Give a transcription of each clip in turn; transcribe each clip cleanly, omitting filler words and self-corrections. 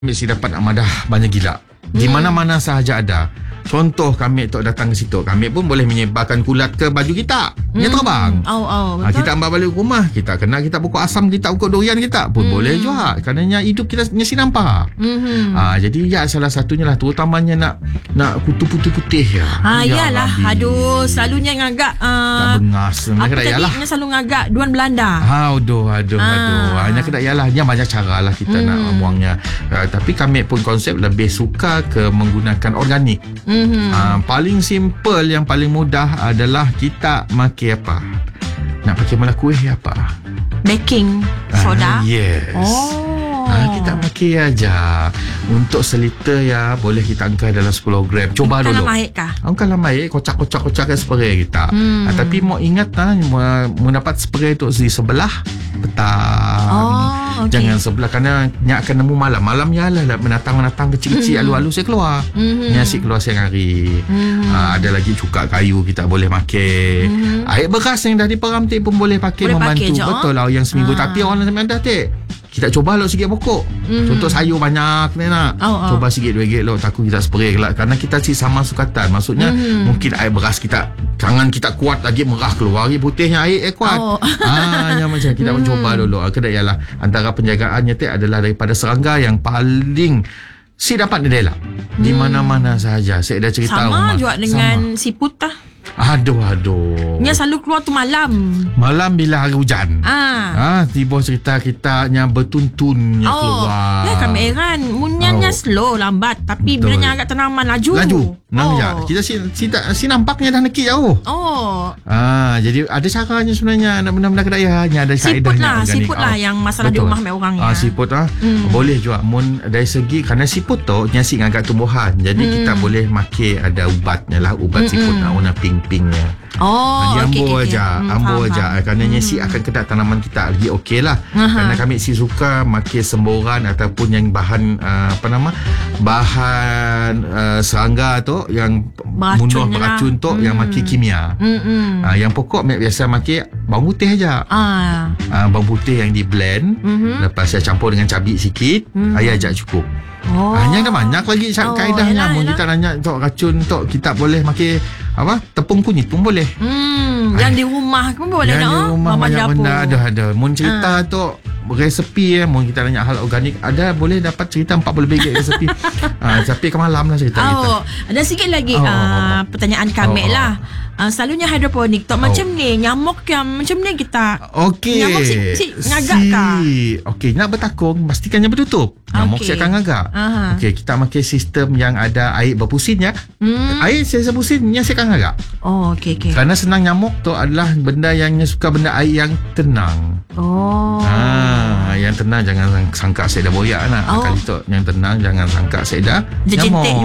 mesti dapat amadah banyak gila. Di mana-mana sahaja ada. Contoh kami tok datang ke situ, kami pun boleh menyebarkan kulat ke baju kita. Dia terbang. Betul. Kita ambil balik rumah, kita pokok asam, kita pokok durian kita pun boleh juga. Kerana hidup kita mesti nampak. Jadi ya salah satunya lah, terutamanya nak kutu putih-putih ya. Yalah. Aduh, selalunya ngagak tak bengas. apa tadi? Nya selalu ngagak duan Belanda. Aduh. Hanya kena yalah, dia banyak cara lah kita nak buangnya. Tapi kami pun konsep lebih suka ke menggunakan organik. Paling simple, yang paling mudah adalah kita makan apa? Nak pakai mala kuih apa? Baking soda. Yes. Kita pakai aja. Untuk seliter ya, boleh kita angkat dalam 10 gram. Coba dulu. Kalau mahit kah? Kalau mahit, kocak-kocak kan spray kita. Tapi mau ingat mau dapat spray tu di sebelah petang. Okay. Jangan sebelah, kerana nyak akan nemu malam. Malam ya lah menatang kecil-kecil alu-alu saya keluar. Nasi keluar siang hari. Ada lagi cuka kayu kita boleh pakai. Air beras yang dah diperamtik pun boleh pakai, membantu. Betul lah yang seminggu. Tapi orang yang ada kita coba lo sikit pokok. Contoh sayur banyak ni nak. Coba sikit RM2 lo, takut kita spray lah. Kerana kita sama sukatan. Maksudnya mungkin air beras kita, tangan kita kuat lagi, merah keluar putihnya air kuat. Yang macam kita mencoba dulu. Kedai ialah antara penjagaannya adalah daripada serangga yang paling si dapat didelak di mana-mana sahaja. Saya dah cerita sama juga dengan siput lah. Aduh. Dia selalu keluar tu malam bila hari hujan. Tiba cerita kita yang bertuntun keluar. Kami heran. Munnya slow, lambat. Tapi bila agak tanaman laju. Kita si nampaknya dah nekik jauh. Jadi ada caranya sebenarnya nak benda-benda kedaya. Ada kaedahnya. Siput lah yang masalah di rumah mai orang ya. Siput boleh juga. Dari segi, kerana siput tu nyasi agak tumbuhan. Jadi kita boleh makan, ada ubatnya lah. Ubat siput warna pink-pinknya. Ambo aja. Kerana nyasi akan kena tanaman kita lagi okey lah. Kerana kami suka makan semboran ataupun yang bahan bahan serangga tu yang mudah beracun tu, yang makan kimia. Yang pokok biasa makan bawang putih aja. Bawang putih yang di blend, lepas saya campur dengan cabai sikit, air aja cukup. Hanya ada banyak lagi kaedahnya. Mungkin kita nanya tok racun tok, kita boleh makan tepung kunyit pun boleh. Yang di rumah pun boleh. Yang di rumah banyak benda ada. Mun cerita tok resepi, mun kita nanya hal organik, ada boleh dapat cerita 40 lebih resepi. Tapi ke malam lah cerita kita. Ada sikit lagi pertanyaan kami lah. Selalunya hidroponik tok macam ni, nyamuk yang macam ni kita. Nyamuk si ngagak kah? Nak bertakung, pastikannya bertutup. Nyamuk si akan ngagak. Kita pakai sistem yang ada air berpusin ya. Air saya berpusinnya si akan ngagak. Kerana senang nyamuk tu adalah benda yang suka benda air yang tenang. Yang tenang, jangan sangka saya dah boyak nak. Kali tu yang tenang, jangan sangka saya dah nyamuk.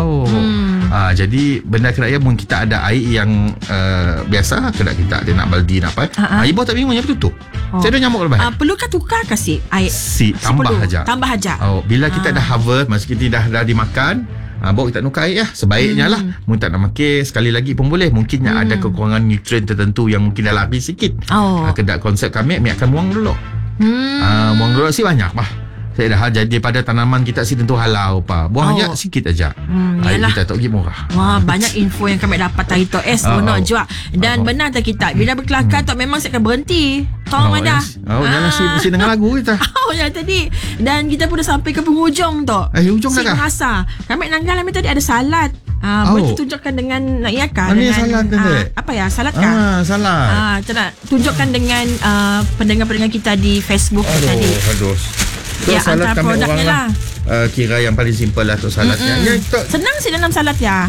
Jadi benda kedaya mungkin kita ada air yang biasa kedai kita ada nak baldi nak apa. Ibu tak bingung yang tutup. Saya dah nyamuk lebih. Perlukah tukar kasih air? Tambah aja. Bila kita dah harvest, masa kita dah dimakan, baru kita nukar air sebaiknya lah. Mungkin tak nak makan sekali lagi pun boleh. Mungkin ada kekurangan nutrien tertentu yang mungkin dah lari sikit. Kedai konsep kami akan buang dulu. Buang dulu sih banyak lah. Saya dah jadi pada tanaman kita si tentu halau apa. Buang aja sikit aja. Air kita tak pergi murah. Banyak info yang kami dapat hari tu. Seronok juga. Dan benar tak kita, bila berkelakar tu memang saya akan berhenti. Tolong ada. Jangan si dengar lagu kita. Ya tadi. Dan kita pun dah sampai ke penghujung tu. Hujung dah kah? Rasa. Kami nanggal tadi ada salad. Boleh tunjukkan dengan ini salad tadi. Apa ya? Salad kah? Salad. Tunjukkan dengan pendengar-pendengar kita di Facebook tadi. Salad kami orang lah. Kira yang paling simple lah tu saladnya. Senang sih dalam salad ya.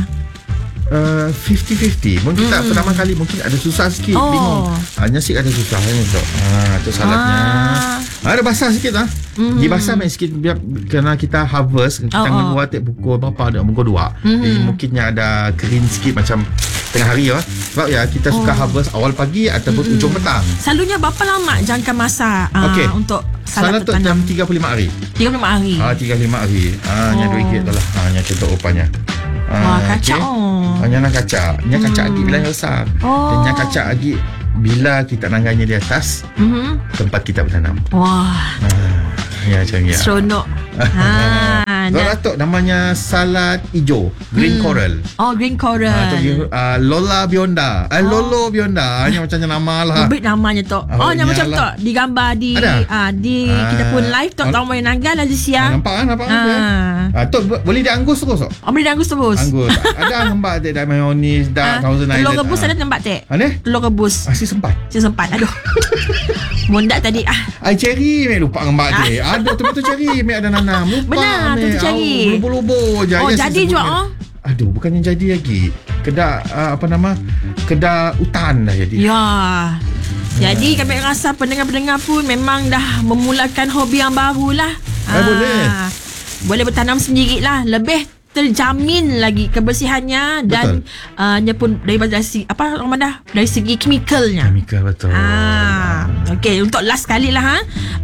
50-50. Mungkin kita pertama kali mungkin ada susah sikit, bingung. Hanya sikit ada susahnya tu. Tu saladnya. Ada basah sikit lah. Dibasah main sikit biar, kerana kita harvest, kita buat pukul berapa ada? Pukul 2. Jadi mungkinnya ada kering sikit macam tengah hari lah. Sebab kita suka harvest awal pagi ataupun ujung petang. Selalunya berapa lama jangka masa untuk salad tu jam 35 hari. 35 hari. 35 hari. Hanya RM2 tu lah. Hanya contoh rupanya. Kacak. Hanya nak kacak. Nya kacak lagi bila besar. Dan nya kacak lagi bila kita nangganya di atas tempat kita bertanam. Wah. Ya macam ya. Seronok. Datuk namanya salad hijau, green coral. Oh, green coral. Lola Bionda. Lolo Bionda. Hanya macam nama lah. Lebih namanya tu. Yang macam tu. Digambar di kita pun live tu. Tahu main nanggal lah siang. Nampak. Tok boleh dianggus terus tak? Boleh dianggus terus. Anggus. Ada nampak tak dah mayonis dah Thousand Island. Telur rebus ada nampak tak? Telur rebus. Asyik sempat. Aduh. Mundak tadi. Ai cherry mek lupa nampak dia. Ada betul cherry mek ada nanam. Lupa. Benar, tu cherry. Lubo-lubo je. Oh, jadi juga. Aduh, bukannya jadi lagi. Kedak kedak hutan dah jadi. Ya. Jadi kami rasa pendengar-pendengar pun memang dah memulakan hobi yang barulah. Boleh. Boleh bertanam sendiri lah. Lebih terjamin lagi kebersihannya dan dia pun dari segi kemikalnya. Kimikal betul. Okey, untuk last kali lah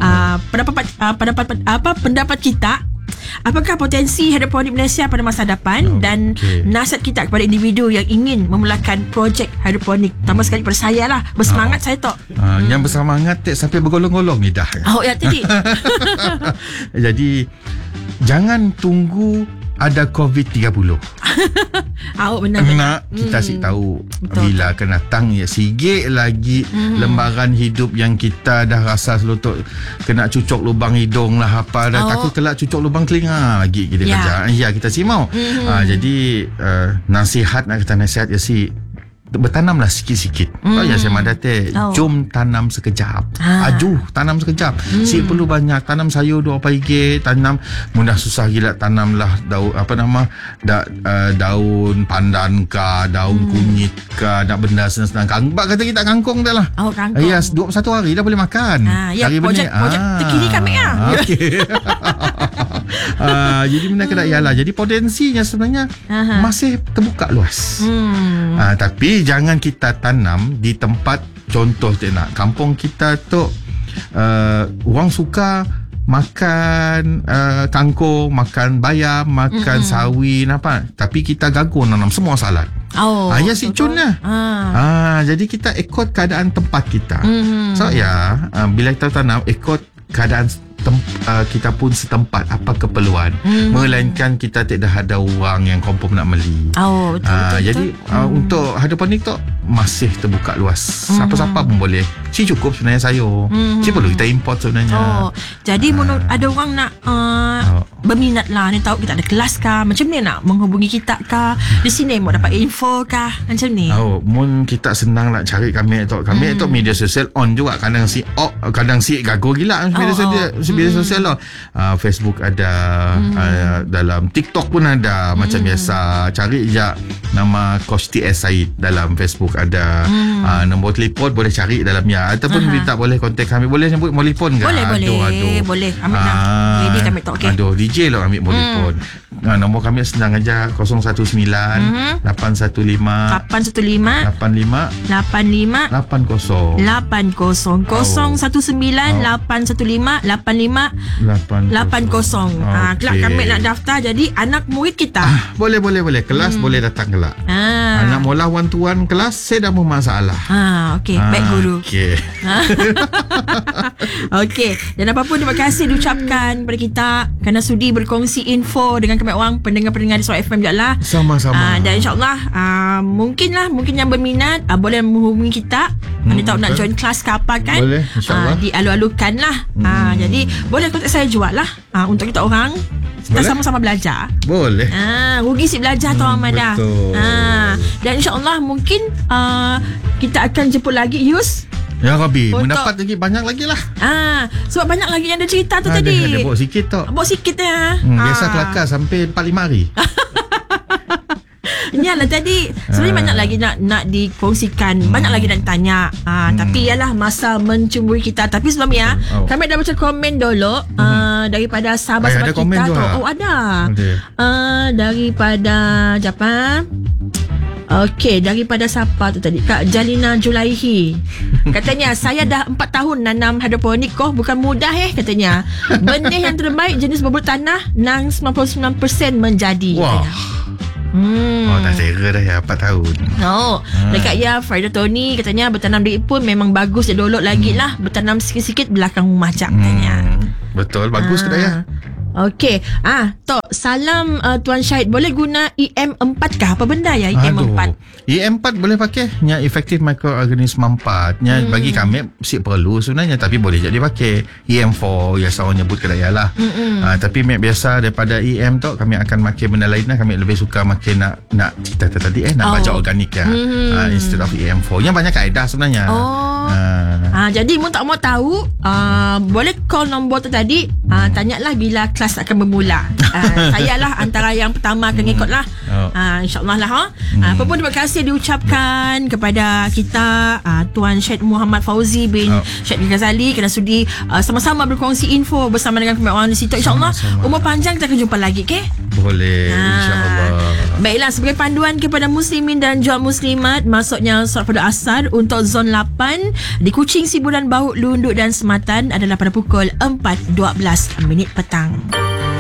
pendapat kita. Apakah potensi hidroponik Malaysia pada masa depan dan nasihat kita kepada individu yang ingin memulakan projek hidroponik, tambah sekali pada saya lah. Bersemangat saya Tok. Yang bersemangat sampai bergolong-golong ni dah. Ya tadi. Jadi jangan tunggu ada COVID-30. Benar. Nak kita tahu bila akan datang sikit lagi lembaran hidup yang kita dah rasa selutut kena cucuk lubang hidung lah apa dah takut kelak cucuk lubang telinga lagi kita kerja. Kita mau. Jadi nasihat bertanamlah sikit-sikit. Tahu saya madate. Jom tanam sekejap. Tanam sekejap. Si perlu banyak tanam sayur 2 pagi, tanam mudah susah gila tanamlah daun pandan ka, daun kunyit ka, nak benda senang-senang. Kangkung kata kita kangkung dah lah. Kangkung. 21 hari dah boleh makan. Projek terkini kami Okey. Jadi benda kena ialah. Jadi potensinya sebenarnya masih terbuka luas. Tapi jangan kita tanam di tempat, contoh kampung kita tu orang suka makan kangkung, makan bayam, makan sawi tapi kita gagal nanam semua salad. Si cun lah. Jadi kita ikut keadaan tempat kita. Bila kita tanam ikut keadaan kita pun setempat apa keperluan, melainkan kita tidak ada orang yang confirm nak beli. Betul. Jadi untuk hidroponik tu masih terbuka luas. Siapa-siapa pun boleh. Cukup sebenarnya sayur. Perlu kita import sebenarnya. Jadi ada orang nak berminat lah, ni tahu kita ada kelas kah, macam ni nak menghubungi kita kah, di sini mau dapat info kah, macam ni. Mun kita senang nak cari kami tu media sosial on juga, kadang si gago gila media sosial lah. Facebook ada, dalam TikTok pun ada, macam biasa cari je nama Coach TS Said dalam Facebook ada. Nombor telefon boleh cari dalamnya, ataupun kita boleh kontak kami. Boleh sebut telefon ke? Boleh. Ambil ready kami tak okey. DJ lah ambil telefon. Nombor kami senang aja 019 815 85 80 019 815 80. Kelak kami nak daftar jadi anak murid kita. Boleh. Kelas boleh datang kelak. Anak mula one-to-one kelas saya dah masalah. Okey, baik guru. Okey. Okey, dan apapun terima kasih diucapkan kepada kita kerana sudi berkongsi info dengan kami orang pendengar-pendengar di Suara FM juga lah. Sama-sama. Dan insyaAllah mungkin yang berminat boleh menghubungi kita. Anda tahu nak join kelas ke apa kan? Boleh, insyaAllah. Dialu-alukan lah. Jadi boleh kontak saya jual lah. Untuk kita orang kita sama-sama belajar. Boleh. Rugi si belajar tu Ahmad. Dan insyaAllah mungkin kita akan jemput lagi Yus. Ya Rabbi, mendapat lagi banyak lagi lah. Sebab banyak lagi yang ada cerita tu tadi. Ada bawa sikit tak? Bawa sikit ya. Biasa kelakar sampai 4-5 hari. Yalah tadi sebenarnya banyak lagi nak dikongsikan, banyak lagi nak tanya. Tapi yalah masa mencemburi kita. Tapi sebelumnya kami dah baca komen dulu daripada sahabat-sahabat kita tu. Ada. Daripada Jepang. Okey, daripada siapa tu tadi? Kak Jalina Julaihi. Katanya, saya dah 4 tahun nanam hidroponik bukan mudah katanya. Benih yang terbaik jenis berbulu tanah nang 99% menjadi. Wah. Tak sera dah 4 tahun. Dekat Farida Tony katanya bertanam duit pun memang bagus dia dolok lagi lah. Bertanam sikit-sikit belakang rumah katanya. Betul, bagus ke dah ya? Okey. Tok, salam Tuan Syahid. Boleh guna EM4 kah? Apa benda ya EM4? EM4 boleh pakai. Nya efektif mikroorganisme 4. Nya bagi kami si perlu sebenarnya, tapi boleh jadi pakai. EM4 ya seorang nyebut kedaya lah. Tapi biasa daripada EM tu kami akan makan benda lain lah. Kami lebih suka makan nak cerita tadi nak baca organik ya. Instead of EM4. Yang banyak kaedah sebenarnya. Jadi mu tak mau tahu, boleh call nombor tu tadi, tanyalah bila kelas akan bermula. Saya lah antara yang pertama akan ikut lah. InsyaAllah lah. Apa pun terima kasih diucapkan kepada kita Tuan Syed Muhammad Fauzi bin Syed Ghazali kerana sudi sama-sama berkongsi info bersama dengan kami orang di situ. InsyaAllah umur panjang kita akan jumpa lagi, okay? Boleh, insyaAllah. Baiklah, sebagai panduan kepada muslimin dan juga muslimat, masuknya solat pada asar untuk zon 8 di Kuching, Siburan, Bahuk, Lunduk dan Sematan adalah pada pukul 4.12 petang.